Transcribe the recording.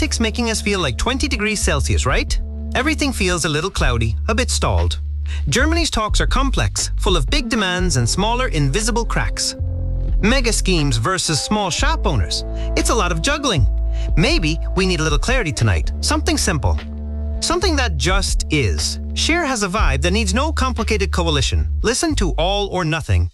Politics making us feel like 20 degrees Celsius, right? Everything feels a little cloudy, a bit stalled. Germany's talks are complex, full of big demands and smaller, invisible cracks. Mega schemes versus small shop owners. It's a lot of juggling. Maybe we need a little clarity tonight. Something simple. Something that just is. Scheer has a vibe that needs no complicated coalition. Listen to All or Nothing